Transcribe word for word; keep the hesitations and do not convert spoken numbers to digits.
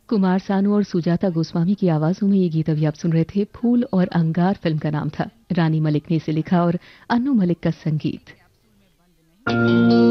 कुमार सानू और सुजाता गोस्वामी की आवाजों में ये गीत अभी आप सुन रहे थे। फूल और अंगार फिल्म का नाम था। रानी मलिक ने इसे लिखा और अन्नू मलिक का संगीत।